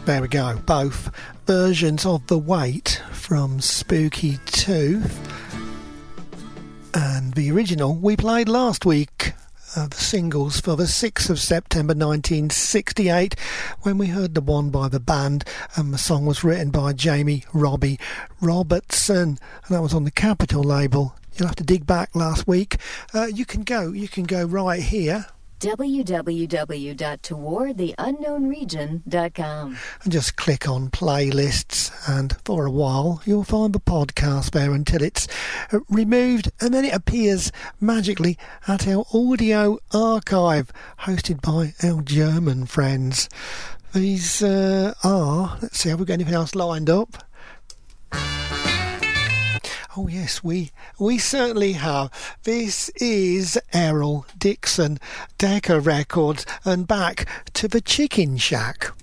There we go, both versions of The Wait from Spooky Tooth, and the original we played last week, the singles for the 6th of September 1968, when we heard the one by the band, and the song was written by Jamie Robbie Robertson, and that was on the Capitol label. You'll have to dig back last week. You can go right here, www.towardtheunknownregion.com, and just click on playlists, and for a while you'll find the podcast there until it's removed, and then it appears magically at our audio archive hosted by our German friends. These let's see, have we got anything else lined up? Oh yes, we certainly have. This is Errol Dixon, Decca Records, and back to the Chicken Shack.